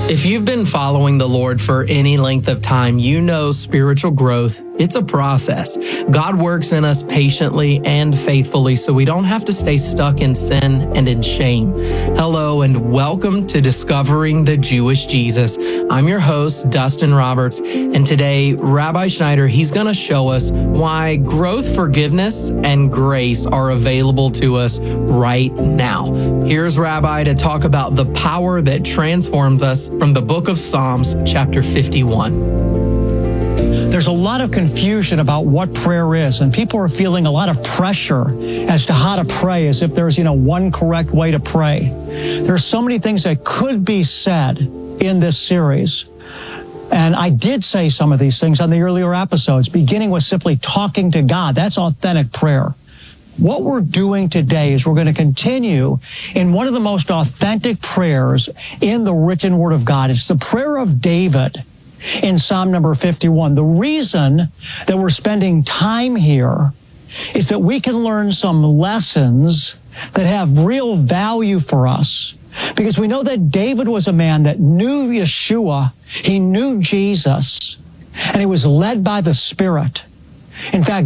If you've been following the Lord for any length of time, you know spiritual growth, it's a process. God works in us patiently and faithfully so we don't have to stay stuck in sin and in shame. Hello and welcome to Discovering the Jewish Jesus. I'm your host, Dustin Roberts, and today, Rabbi Schneider, he's going to show us why growth, forgiveness, and grace are available to us right now. Here's Rabbi to talk about the power that transforms us from the book of Psalms, chapter 51. There's a lot of confusion about what prayer is, and people are feeling a lot of pressure as to how to pray, as if there's, one correct way to pray. There's so many things that could be said in this series. And I did say some of these things on the earlier episodes, beginning with simply talking to God. That's authentic prayer. What we're doing today is we're going to continue in one of the most authentic prayers in the written Word of God. It's the prayer of David in Psalm number 51. The reason that we're spending time here is that we can learn some lessons that have real value for us. Because we know that David was a man that knew Yeshua, he knew Jesus, and he was led by the Spirit. In fact,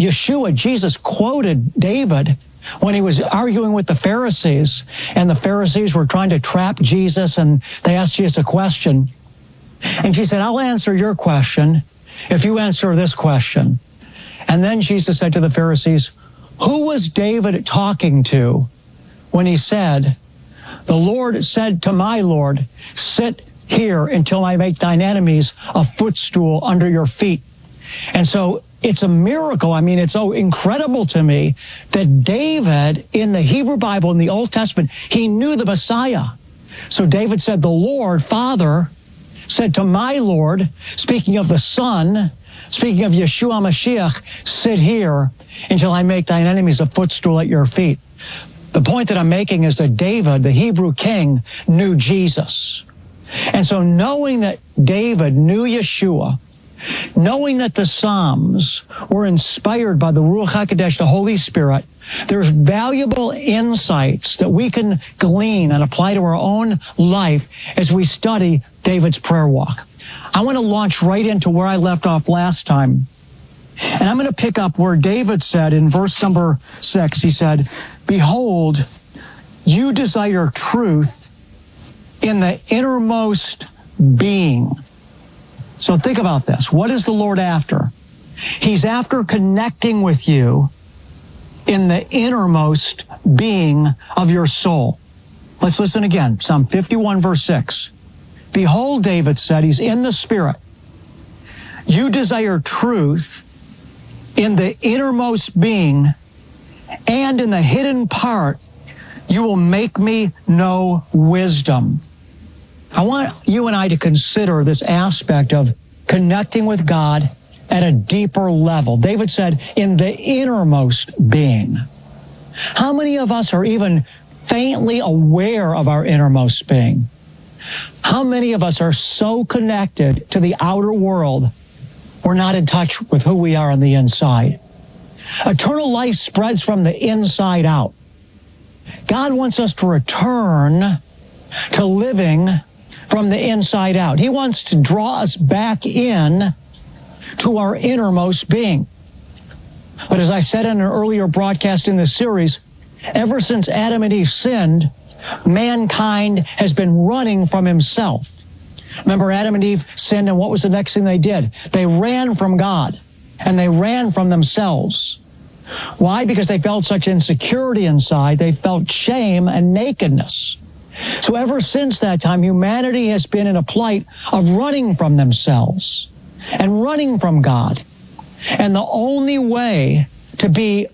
Jesus quoted David when he was arguing with the Pharisees, and the Pharisees were trying to trap Jesus, and they asked Jesus a question. And she said, I'll answer your question if you answer this question. And then Jesus said to the Pharisees, who was David talking to when he said, the Lord said to my Lord, sit here until I make thine enemies a footstool under your feet. And so it's a miracle. It's so incredible to me that David in the Hebrew Bible, in the Old Testament, he knew the Messiah. So David said, the Lord, Father, said to my Lord, speaking of the Son, speaking of Yeshua Mashiach, sit here until I make thine enemies a footstool at your feet. The point that I'm making is that David, the Hebrew king, knew Jesus. And so knowing that David knew Yeshua, knowing that the Psalms were inspired by the Ruach HaKodesh, the Holy Spirit, there's valuable insights that we can glean and apply to our own life as we study David's prayer walk. I want to launch right into where I left off last time. And I'm going to pick up where David said in verse number 6, he said, behold, you desire truth in the innermost being. So think about this. What is the Lord after? He's after connecting with you in the innermost being of your soul. Let's listen again. Psalm 51, verse 6. Behold, David said, he's in the Spirit. You desire truth in the innermost being, and in the hidden part, you will make me know wisdom. I want you and I to consider this aspect of connecting with God at a deeper level. David said, in the innermost being. How many of us are even faintly aware of our innermost being? How many of us are so connected to the outer world, we're not in touch with who we are on the inside? Eternal life spreads from the inside out. God wants us to return to living from the inside out. He wants to draw us back in to our innermost being. But as I said in an earlier broadcast in this series, ever since Adam and Eve sinned, mankind has been running from himself. Remember, Adam and Eve sinned, and what was the next thing they did? They ran from God, and they ran from themselves. Why? Because they felt such insecurity inside. They felt shame and nakedness. So ever since that time, humanity has been in a plight of running from themselves and running from God. And the only way to be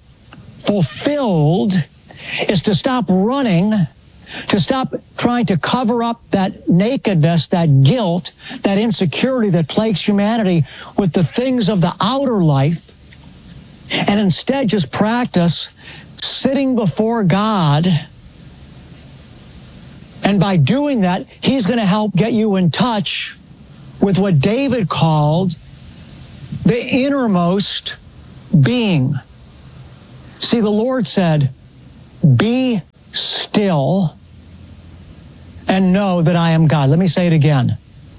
fulfilled is to stop running, to stop trying to cover up that nakedness, that guilt, that insecurity that plagues humanity with the things of the outer life, and instead just practice sitting before God. And by doing that, he's going to help get you in touch with what David called the innermost being. See, the Lord said, be still and know that I am God. Let me say it again.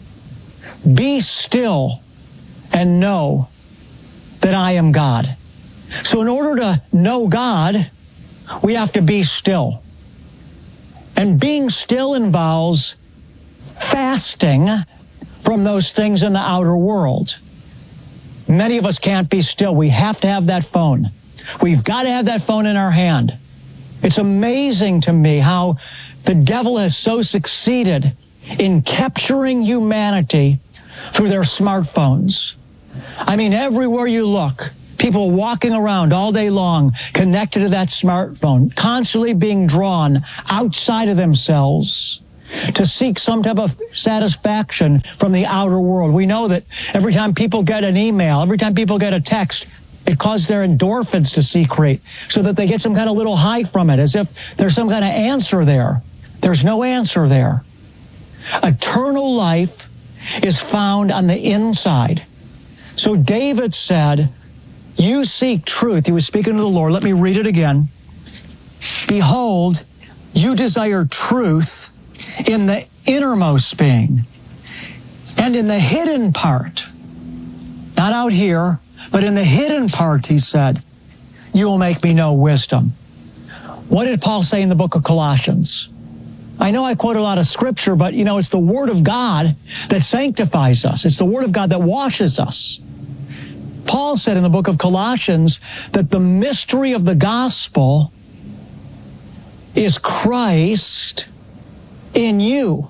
Be still and know that I am God. So in order to know God, we have to be still. And being still involves fasting from those things in the outer world. Many of us can't be still. We have to have that phone. We've got to have that phone in our hand. It's amazing to me how the devil has so succeeded in capturing humanity through their smartphones. I mean, everywhere you look, people walking around all day long connected to that smartphone, constantly being drawn outside of themselves to seek some type of satisfaction from the outer world. We know that every time people get an email, every time people get a text, it causes their endorphins to secrete so that they get some kind of little high from it, as if there's some kind of answer there. There's no answer there. Eternal life is found on the inside. So David said, you seek truth. He was speaking to the Lord. Let me read it again. Behold, you desire truth in the innermost being and in the hidden part. Not out here, but in the hidden part, he said, you will make me know wisdom. What did Paul say in the book of Colossians? I know I quote a lot of scripture, but it's the Word of God that sanctifies us. It's the Word of God that washes us. Paul said in the book of Colossians that the mystery of the gospel is Christ in you.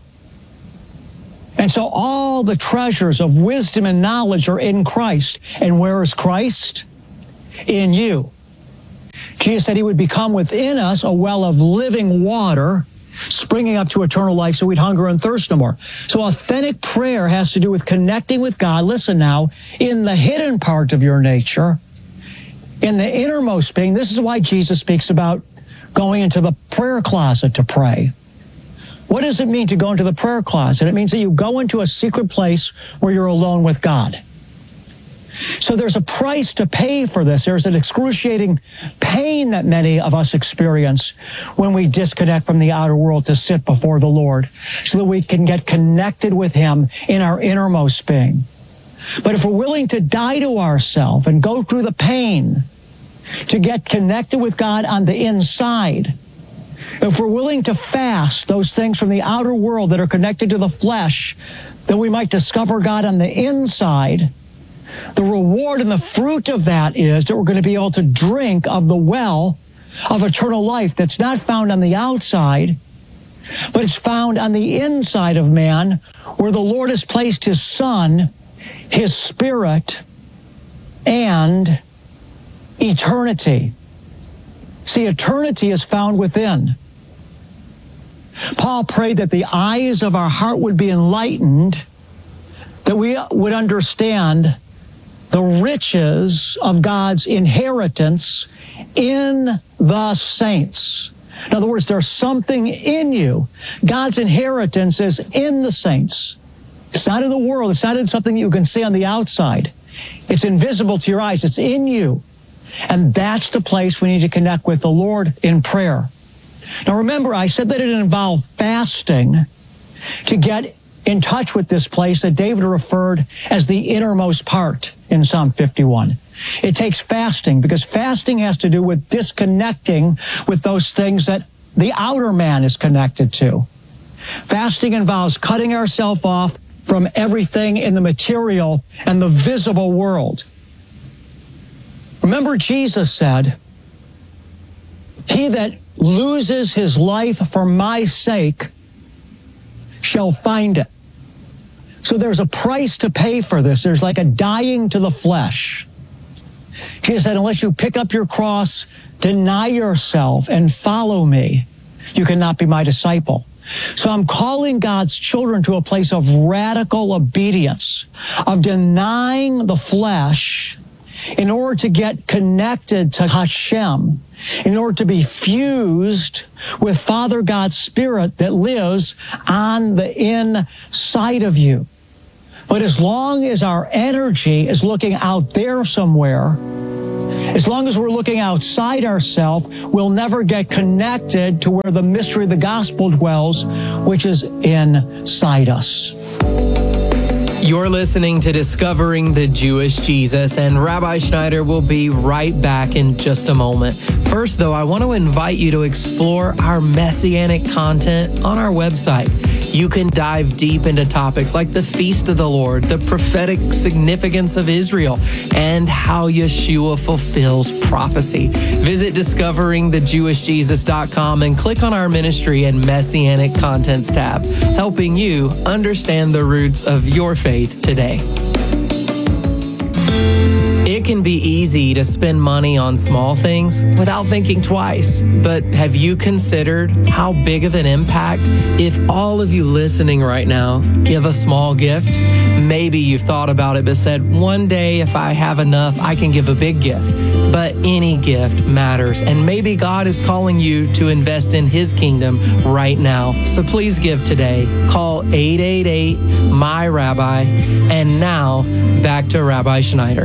And so all the treasures of wisdom and knowledge are in Christ. And where is Christ? In you. Jesus said he would become within us a well of living water, springing up to eternal life so we'd hunger and thirst no more. So authentic prayer has to do with connecting with God. Listen now, in the hidden part of your nature, in the innermost being. This is why Jesus speaks about going into the prayer closet to pray. What does it mean to go into the prayer closet? It means that you go into a secret place where you're alone with God. So there's a price to pay for this. There's an excruciating pain that many of us experience when we disconnect from the outer world to sit before the Lord so that we can get connected with him in our innermost being. But if we're willing to die to ourselves and go through the pain to get connected with God on the inside, if we're willing to fast those things from the outer world that are connected to the flesh, that we might discover God on the inside, the reward and the fruit of that is that we're going to be able to drink of the well of eternal life that's not found on the outside, but it's found on the inside of man, where the Lord has placed his Son, his Spirit, and eternity. See, eternity is found within. Paul prayed that the eyes of our heart would be enlightened, that we would understand the riches of God's inheritance in the saints. In other words, there's something in you. God's inheritance is in the saints. It's not in the world. It's not in something you can see on the outside. It's invisible to your eyes. It's in you. And that's the place we need to connect with the Lord in prayer. Now remember, I said that it involved fasting to get in touch with this place that David referred as the innermost part in Psalm 51. It takes fasting because fasting has to do with disconnecting with those things that the outer man is connected to. Fasting involves cutting ourselves off from everything in the material and the visible world. Remember, Jesus said, he that loses his life for my sake shall find it. So there's a price to pay for this. There's like a dying to the flesh. Jesus said, unless you pick up your cross, deny yourself, and follow me, you cannot be my disciple. So I'm calling God's children to a place of radical obedience, of denying the flesh in order to get connected to Hashem, in order to be fused with Father God's Spirit that lives on the inside of you. But as long as our energy is looking out there somewhere, As long as we're looking outside ourselves, we'll never get connected to where the mystery of the gospel dwells, which is inside us. You're listening to Discovering the Jewish Jesus, and Rabbi Schneider will be right back in just a moment. First, though, I want to invite you to explore our messianic content on our website. You can dive deep into topics like the Feast of the Lord, the prophetic significance of Israel, and how Yeshua fulfills prophecy. Visit discoveringthejewishjesus.com and click on our ministry and messianic contents tab, helping you understand the roots of your faith today. It can be easy to spend money on small things without thinking twice. But have you considered how big of an impact if all of you listening right now give a small gift? Maybe you've thought about it but said, one day if I have enough, I can give a big gift. But any gift matters, and maybe God is calling you to invest in His kingdom right now. So please give today. Call 888-MY-RABBI. And now, back to Rabbi Schneider.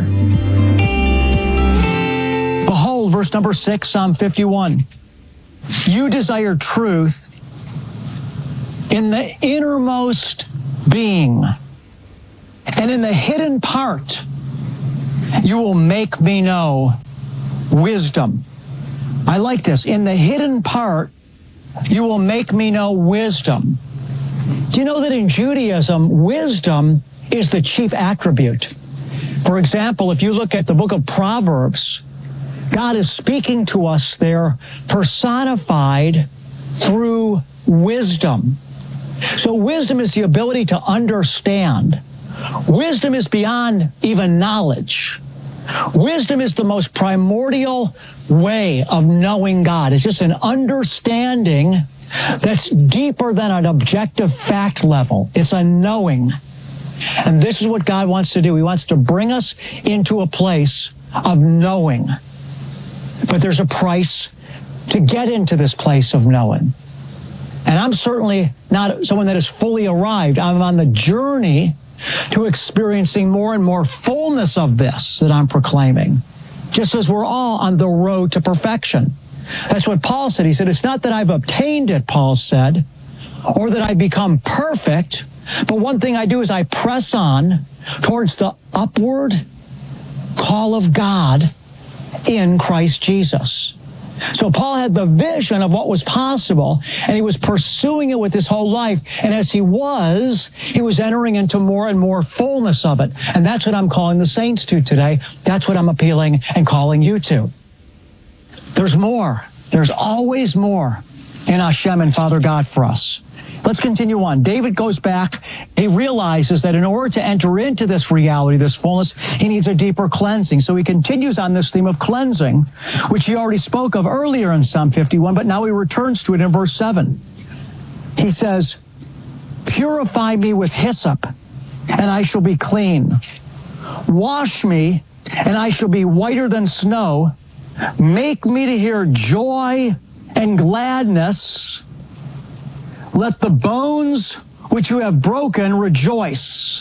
Behold, verse number 6, Psalm 51. You desire truth in the innermost being, and in the hidden part you will make me know wisdom. I like this. In the hidden part you will make me know wisdom. Do you know that in Judaism, wisdom is the chief attribute? For example, if you look at the book of Proverbs, God is speaking to us there personified through wisdom. So wisdom is the ability to understand. Wisdom is beyond even knowledge. Wisdom is the most primordial way of knowing God. It's just an understanding that's deeper than an objective fact level. It's a knowing. And this is what God wants to do. He wants to bring us into a place of knowing. But there's a price to get into this place of knowing. And I'm certainly not someone that has fully arrived. I'm on the journey to experiencing more and more fullness of this that I'm proclaiming, just as we're all on the road to perfection. That's what Paul said. He said, it's not that I've obtained it, Paul said, or that I've become perfect, but one thing I do is I press on towards the upward call of God in Christ Jesus. So Paul had the vision of what was possible, and he was pursuing it with his whole life. And as he was entering into more and more fullness of it. And that's what I'm calling the saints to today. That's what I'm appealing and calling you to. There's more. There's always more in Hashem and Father God for us. Let's continue on. David goes back. He realizes that in order to enter into this reality, this fullness, he needs a deeper cleansing. So he continues on this theme of cleansing, which he already spoke of earlier in Psalm 51, but now he returns to it in verse 7. He says, purify me with hyssop, and I shall be clean. Wash me, and I shall be whiter than snow. Make me to hear joy and gladness. Let the bones which you have broken rejoice.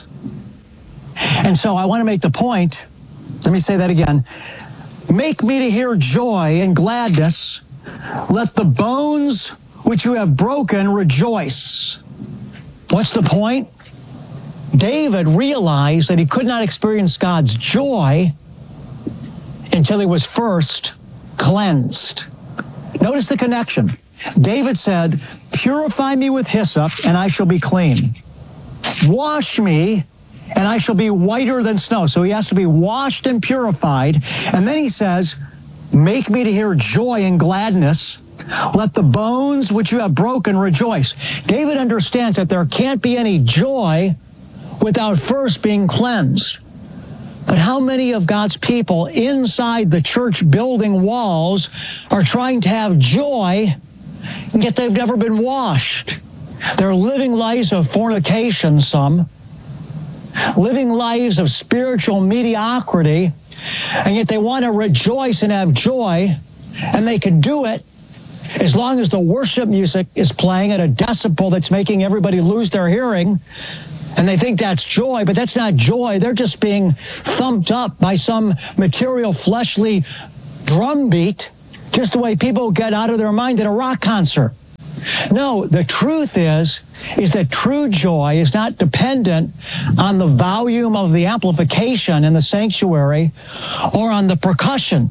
And so I want to make the point. Let me say that again. Make me to hear joy and gladness. Let the bones which you have broken rejoice. What's the point? David realized that he could not experience God's joy until he was first cleansed. Notice the connection. David said, purify me with hyssop, and I shall be clean. Wash me, and I shall be whiter than snow. So he has to be washed and purified. And then he says, make me to hear joy and gladness. Let the bones which you have broken rejoice. David understands that there can't be any joy without first being cleansed. But how many of God's people inside the church building walls are trying to have joy, and yet they've never been washed? They're living lives of fornication, some, living lives of spiritual mediocrity, and yet they want to rejoice and have joy, and they can do it as long as the worship music is playing at a decibel that's making everybody lose their hearing. And they think that's joy, but that's not joy. They're just being thumped up by some material, fleshly drum beat, just the way people get out of their mind at a rock concert. No, the truth is that true joy is not dependent on the volume of the amplification in the sanctuary or on the percussion.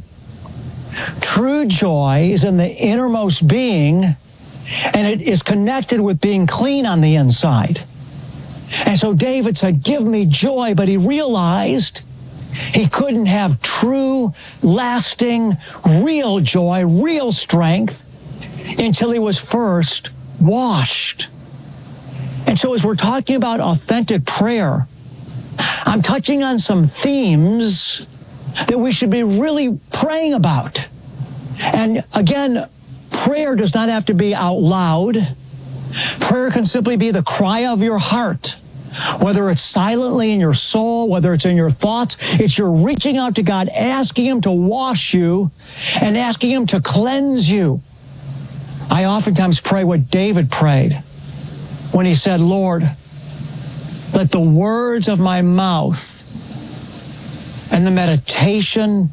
True joy is in the innermost being, and it is connected with being clean on the inside. And so David said, give me joy, but he realized he couldn't have true, lasting, real joy, real strength until he was first washed. And so as we're talking about authentic prayer, I'm touching on some themes that we should be really praying about. And again, prayer does not have to be out loud. Prayer can simply be the cry of your heart. Whether it's silently in your soul, whether it's in your thoughts, it's your reaching out to God, asking Him to wash you and asking Him to cleanse you. I oftentimes pray what David prayed when he said, Lord, let the words of my mouth and the meditation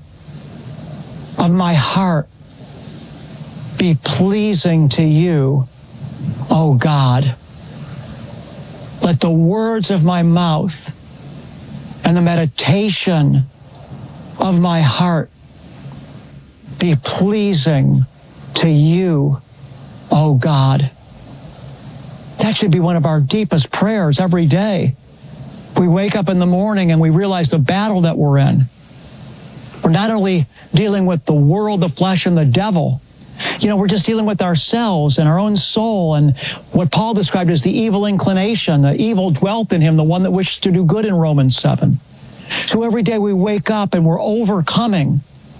of my heart be pleasing to you, O God. Let the words of my mouth and the meditation of my heart be pleasing to you, O God. That should be one of our deepest prayers every day. We wake up in the morning and we realize the battle that we're in. We're not only dealing with the world, the flesh, and the devil. We're just dealing with ourselves and our own soul and what Paul described as the evil inclination. The evil dwelt in him, the one that wished to do good in Romans 7. So every day we wake up and we're overcoming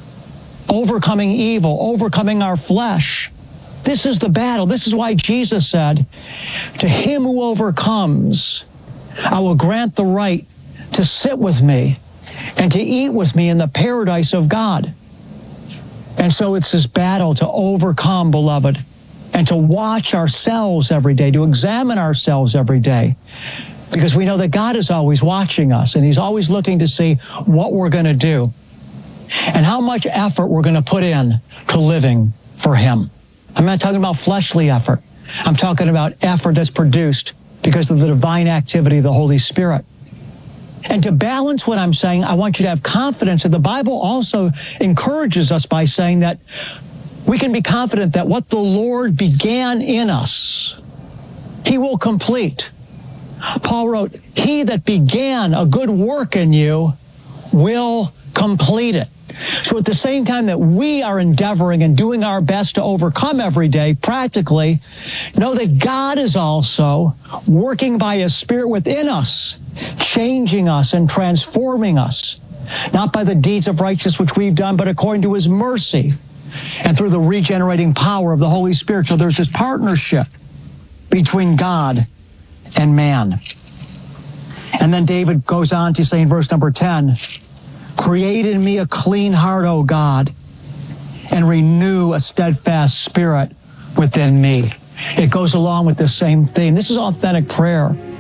evil, overcoming our flesh. This is the battle. This is why Jesus said, to him who overcomes, I will grant the right to sit with me and to eat with me in the paradise of God. And so it's this battle to overcome, beloved, and to watch ourselves every day, to examine ourselves every day, because we know that God is always watching us and He's always looking to see what we're going to do and how much effort we're going to put in to living for Him. I'm not talking about fleshly effort. I'm talking about effort that's produced because of the divine activity of the Holy Spirit. And to balance what I'm saying, I want you to have confidence that the Bible also encourages us by saying that we can be confident that what the Lord began in us, He will complete. Paul wrote, he that began a good work in you will complete it. So at the same time that we are endeavoring and doing our best to overcome every day, practically, know that God is also working by His Spirit within us, changing us and transforming us, not by the deeds of righteousness which we've done, but according to His mercy and through the regenerating power of the Holy Spirit. So there's this partnership between God and man. And then David goes on to say in verse number 10, create in me a clean heart, O God, and renew a steadfast spirit within me. It goes along with the same theme. This is authentic prayer.